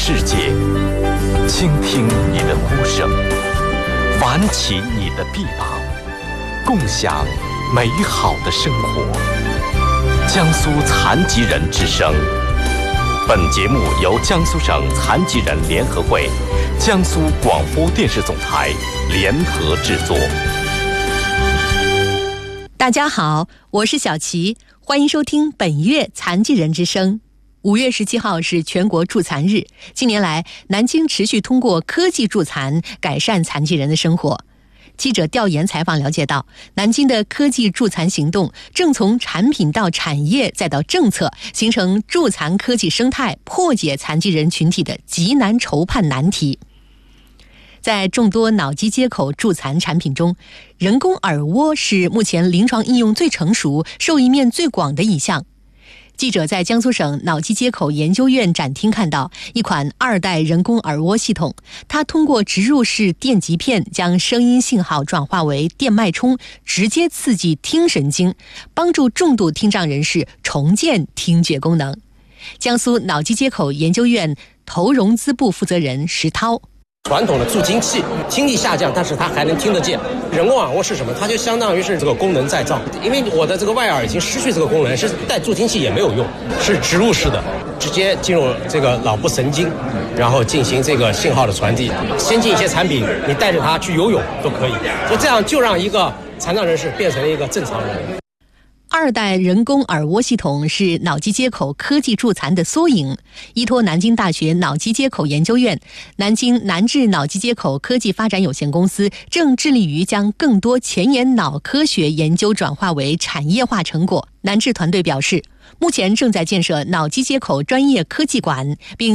世界，倾听你的呼声，挽起你的臂膀，共享美好的生活。江苏残疾人之声。本节目由江苏省残疾人联合会、江苏广播电视总台联合制作。 大家好，我是小琪，欢迎收听本月残疾人之声。5月17号是全国助残日，近年来，南京持续通过科技助残改善残疾人的生活。记者调研采访了解到，南京的科技助残行动正从产品到产业再到政策，形成助残科技生态，破解残疾人群体的极难筹判难题。在众多脑机接口助残产品中，人工耳蜗是目前临床应用最成熟、受益面最广的一项。记者在江苏省脑机接口研究院展厅看到一款2代人工耳蜗系统，它通过植入式电极片将声音信号转化为电脉冲，直接刺激听神经，帮助重度听障人士重建听觉功能。江苏脑机接口研究院投融资部负责人石涛： 传统的助听器听力下降，但是它还能听得见。人工耳蜗是什么？它就相当于是这个功能再造。因为我的这个外耳已经失去这个功能，是带助听器也没有用，是植入式的，直接进入这个脑部神经，然后进行这个信号的传递。先进一些产品，你带着它去游泳都可以，就这样就让一个残障人士变成了一个正常人。 2代人工耳蜗系统是脑机接口科技助残的缩影。依托南京大学脑机接口研究院、南京南智脑机接口科技发展有限公司正致力于将更多前沿脑科学研究转化为产业化成果。南智团队表示，目前正在建设脑机接口专业科技馆，并